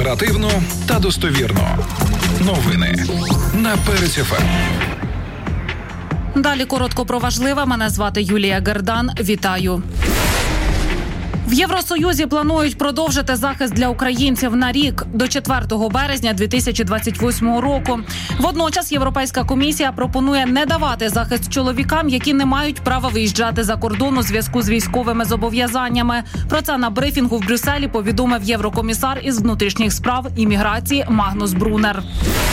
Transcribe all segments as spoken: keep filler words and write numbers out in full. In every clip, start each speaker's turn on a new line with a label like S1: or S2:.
S1: Оперативно та достовірно. Новини на Перець еф ем.
S2: Далі коротко про важливе. Мене звати Юлія Гердан. Вітаю. В Євросоюзі планують продовжити захист для українців на рік до четвертого березня дві тисячі двадцять восьмого року. Водночас Європейська комісія пропонує не давати захист чоловікам, які не мають права виїжджати за кордон у зв'язку з військовими зобов'язаннями. Про це на брифінгу в Брюсселі повідомив єврокомісар із внутрішніх справ і міграції Магнус Брунер.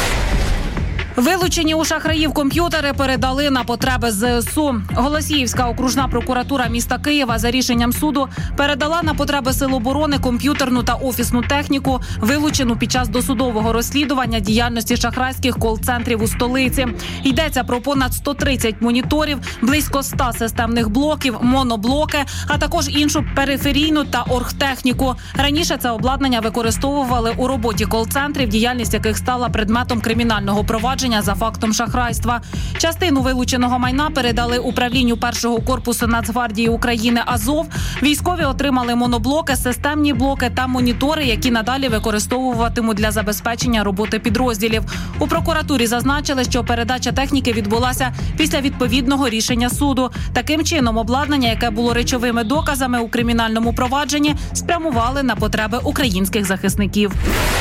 S2: Вилучені у шахраїв комп'ютери передали на потреби зе ес у. Голосіївська окружна прокуратура міста Києва за рішенням суду передала на потреби Сил оборони комп'ютерну та офісну техніку, вилучену під час досудового розслідування діяльності шахрайських кол-центрів у столиці. Йдеться про понад сто тридцять моніторів, близько ста системних блоків, моноблоки, а також іншу периферійну та оргтехніку. Раніше це обладнання використовували у роботі кол-центрів, діяльність яких стала предметом кримінального провадження за фактом шахрайства. Частину вилученого майна передали управлінню першого корпусу Нацгвардії України «Азов». Військові отримали моноблоки, системні блоки та монітори, які надалі використовуватимуть для забезпечення роботи підрозділів. У прокуратурі зазначили, що передача техніки відбулася після відповідного рішення суду. Таким чином, обладнання, яке було речовими доказами у кримінальному провадженні, спрямували на потреби українських захисників.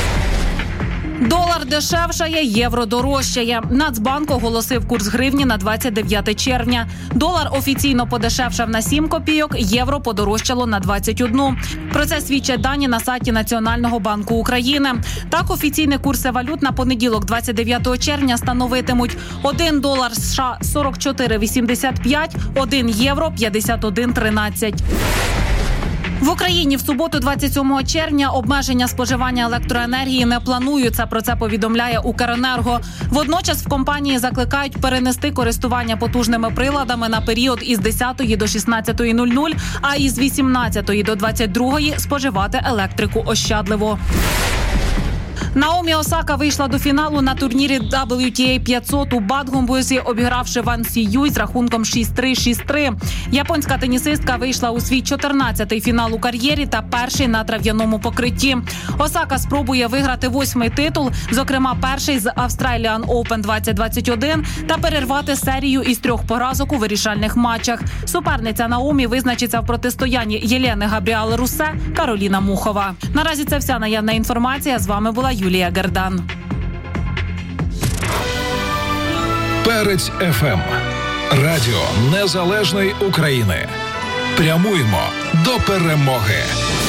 S2: Долар дешевшає, євро дорожчає. Нацбанк оголосив курс гривні на двадцять дев'яте червня. Долар офіційно подешевшав на сім копійок, євро подорожчало на двадцять одну. Про це свідчать дані на сайті Національного банку України. Так, офіційні курси валют на понеділок, двадцять дев'ятого червня, становитимуть один долар США сорок чотири вісімдесят п'ять, один євро п'ятдесят один тринадцять. В Україні в суботу, двадцять сьомого червня, обмеження споживання електроенергії не плануються. Про це повідомляє Укренерго. Водночас в компанії закликають перенести користування потужними приладами на період із десятої до шістнадцятої нуль нуль, а із вісімнадцятої до двадцять другої споживати електрику ощадливо. Наомі Осака вийшла до фіналу на турнірі дабл ю ті ей п'ятсот у Бадгомбузі, обігравши Ван Сі Юй з рахунком шість три - шість три. Японська тенісистка вийшла у свій чотирнадцятий фінал у кар'єрі та перший на трав'яному покритті. Осака спробує виграти восьмий титул, зокрема перший з Australian Open двадцять двадцять один, та перервати серію із трьох поразок у вирішальних матчах. Суперниця Наомі визначиться в протистоянні Єлени Габріал-Русе, Кароліна Мухова. Наразі це вся наявна інформація. З вами була Юлія Гердан.
S1: Перець еф ем. Радіо Незалежної України. Прямуємо до перемоги.